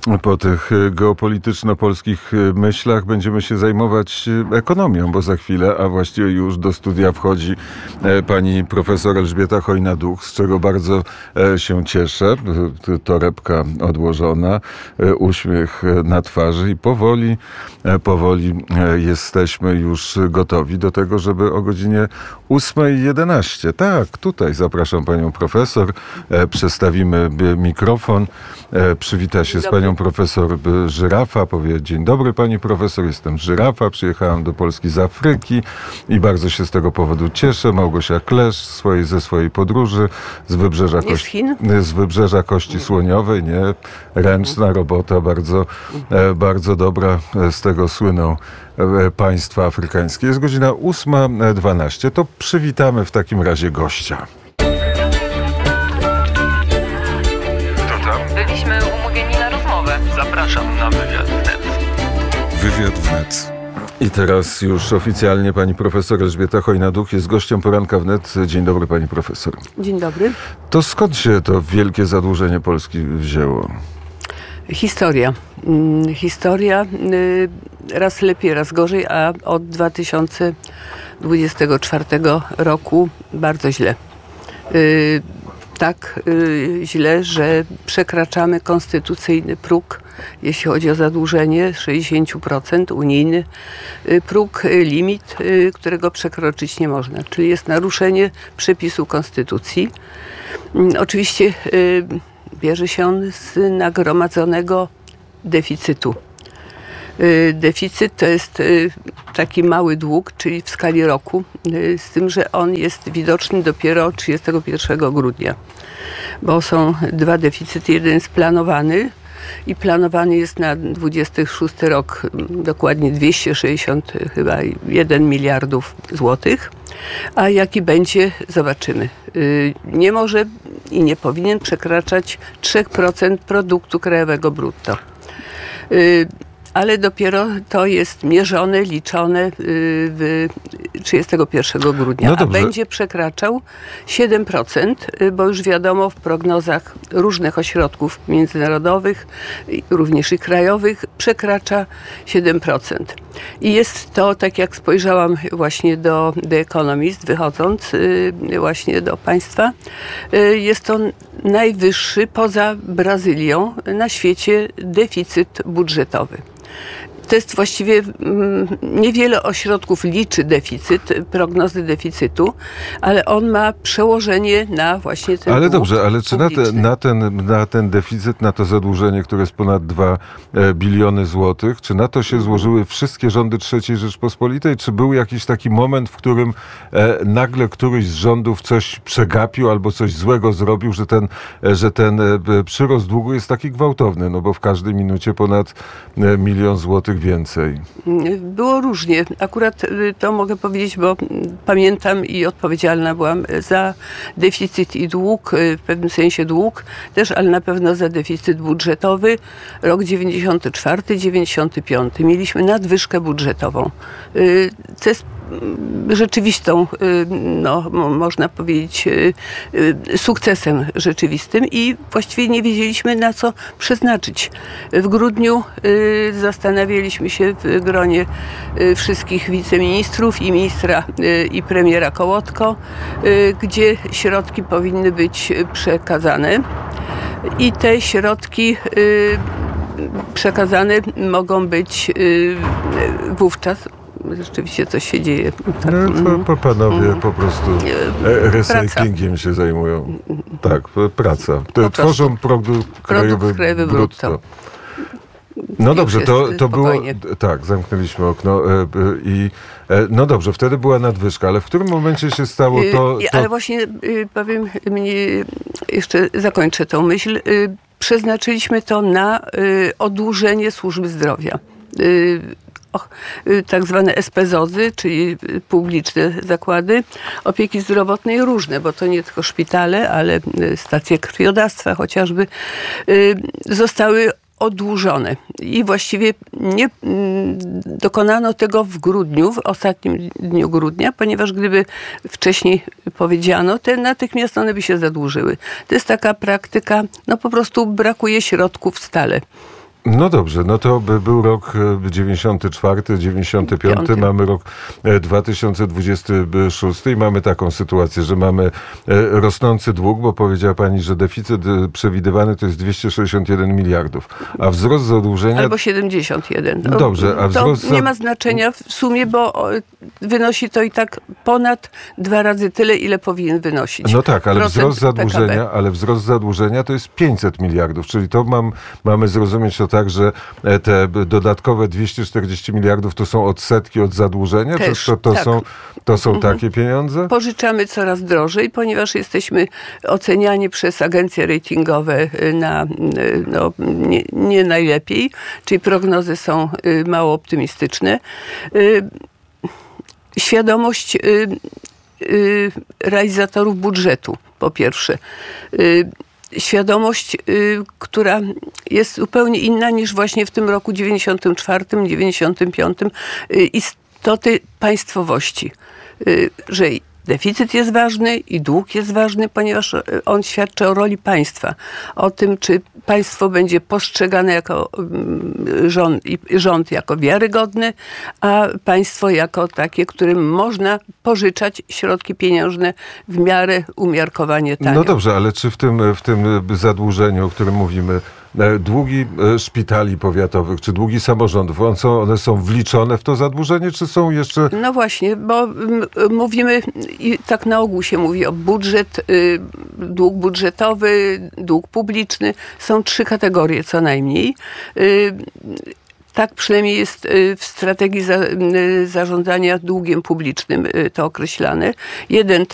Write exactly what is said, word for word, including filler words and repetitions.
Po tych geopolityczno-polskich myślach będziemy się zajmować ekonomią, bo za chwilę, a właściwie już do studia wchodzi pani profesor Elżbieta Chojna-Duch, z czego bardzo się cieszę. Torebka odłożona, uśmiech na twarzy i powoli, powoli jesteśmy już gotowi do tego, żeby o godzinie ósmej jedenaście. Tak, tutaj zapraszam panią profesor, przestawimy mikrofon, przywita się z panią profesor Żyrafa, powie: dzień dobry pani profesor, jestem Żyrafa, przyjechałam do Polski z Afryki i bardzo się z tego powodu cieszę. Małgosia Klesz swojej, ze swojej podróży z wybrzeża, kości, z wybrzeża Kości Słoniowej, nie, ręczna robota, bardzo, bardzo dobra, z tego słyną państwa afrykańskie. Jest godzina ósma dwanaście, to przywitamy w takim razie gościa. Byliśmy umówieni na rozmowę. Zapraszam na wywiad wnet. Wywiad wnet. I teraz już oficjalnie pani profesor Elżbieta Chojna-Duch jest gościem Poranka Wnet. Dzień dobry pani profesor. Dzień dobry. To skąd się to wielkie zadłużenie Polski wzięło? Historia. Historia raz lepiej, raz gorzej, a od dwa tysiące dwudziestego czwartego roku bardzo źle. Tak źle, że przekraczamy konstytucyjny próg, jeśli chodzi o zadłużenie, sześćdziesiąt procent, unijny próg, limit, którego przekroczyć nie można. Czyli jest naruszenie przepisu konstytucji. Oczywiście bierze się on z nagromadzonego deficytu. Deficyt to jest taki mały dług, czyli w skali roku, z tym, że on jest widoczny dopiero trzydziestego pierwszego grudnia, bo są dwa deficyty. Jeden jest planowany i planowany jest na dwudziesty szósty rok dokładnie dwieście sześćdziesiąt chyba jeden miliardów złotych, a jaki będzie, zobaczymy. Nie może i nie powinien przekraczać trzy procent produktu krajowego brutto. Ale dopiero to jest mierzone, liczone w trzydziestego pierwszego grudnia, no a będzie przekraczał siedem procent, bo już wiadomo w prognozach różnych ośrodków międzynarodowych, również i krajowych, przekracza siedem procent. I jest to, tak jak spojrzałam właśnie do The Economist, wychodząc właśnie do państwa, jest to najwyższy poza Brazylią na świecie deficyt budżetowy. To jest właściwie mm, niewiele ośrodków liczy deficyt, prognozy deficytu, ale on ma przełożenie na właśnie ten Ale dług dobrze, ale czy na, te, na, ten, na ten deficyt, na to zadłużenie, które jest ponad dwa biliony złotych, czy na to się złożyły wszystkie rządy trzeciej Rzeczpospolitej? Czy był jakiś taki moment, w którym e, nagle któryś z rządów coś przegapił albo coś złego zrobił, że ten, że ten e, przyrost długu jest taki gwałtowny? No bo w każdej minucie ponad e, milion złotych więcej. Było różnie. Akurat to mogę powiedzieć, bo pamiętam i odpowiedzialna byłam za deficyt i dług, w pewnym sensie dług też, ale na pewno za deficyt budżetowy. Rok dziewięćdziesiąty czwarty dziewięćdziesiąty piąty. Mieliśmy nadwyżkę budżetową. To jest rzeczywistą, no, można powiedzieć, sukcesem rzeczywistym i właściwie nie wiedzieliśmy, na co przeznaczyć. W grudniu zastanawialiśmy się w gronie wszystkich wiceministrów i ministra i premiera Kołotko, gdzie środki powinny być przekazane i te środki przekazane mogą być wówczas. Rzeczywiście coś się dzieje. Tak. No, to, to panowie mm. po prostu recyklingiem się zajmują. Tak, praca. To tworzą produkt krajowy, krajowy brutto. brutto. No Już dobrze, to, to było... Tak, zamknęliśmy okno i no dobrze, wtedy była nadwyżka, ale w którym momencie się stało to... to... Ale właśnie powiem, mnie, jeszcze zakończę tą myśl. Przeznaczyliśmy to na oddłużenie służby zdrowia. Tak zwane es pe zozy, czyli publiczne zakłady opieki zdrowotnej, różne, bo to nie tylko szpitale, ale stacje krwiodawstwa chociażby, zostały oddłużone. I właściwie nie dokonano tego w grudniu, w ostatnim dniu grudnia, ponieważ gdyby wcześniej powiedziano, to natychmiast one by się zadłużyły. To jest taka praktyka, no po prostu brakuje środków stale. No dobrze, no to by był rok dziewięćdziesiąty czwarty, dziewięćdziesiąty piąty, Piąty. mamy rok dwa tysiące dwudziesty szósty i mamy taką sytuację, że mamy rosnący dług, bo powiedziała pani, że deficyt przewidywany to jest dwieście sześćdziesiąt jeden miliardów, a wzrost zadłużenia... Albo siedemdziesiąt jeden. No, Dobrze, a wzrost... To nie ma znaczenia w sumie, bo o, wynosi to i tak ponad dwa razy tyle, ile powinien wynosić. No tak, ale Procent wzrost zadłużenia, P K B. ale wzrost zadłużenia to jest pięćset miliardów, czyli to mam, mamy zrozumieć to tak, że te dodatkowe dwieście czterdzieści miliardów to są odsetki od zadłużenia? Też, to to, to tak. są, to są Mhm. takie pieniądze? Pożyczamy coraz drożej, ponieważ jesteśmy oceniani przez agencje ratingowe na no, nie, nie najlepiej, czyli prognozy są y, mało optymistyczne. Y, Świadomość y, y, realizatorów budżetu, po pierwsze. Y, Świadomość, y, która jest zupełnie inna niż właśnie w tym roku dziewięćdziesiątym czwartym, dziewięćdziesiątym piątym y, istoty państwowości. Y, że deficyt jest ważny i dług jest ważny, ponieważ on świadczy o roli państwa. O tym, czy państwo będzie postrzegane jako rząd, rząd jako wiarygodny, a państwo jako takie, którym można pożyczać środki pieniężne w miarę umiarkowanie tanio. No dobrze, ale czy w tym, w tym zadłużeniu, o którym mówimy, długi szpitali powiatowych, czy długi samorządów, one są, one są wliczone w to zadłużenie, czy są jeszcze... No właśnie, bo m, mówimy, i tak na ogół się mówi o budżet, y, dług budżetowy, dług publiczny. Są trzy kategorie co najmniej. Y, Tak przynajmniej jest w strategii za, zarządzania długiem publicznym to określane. Jeden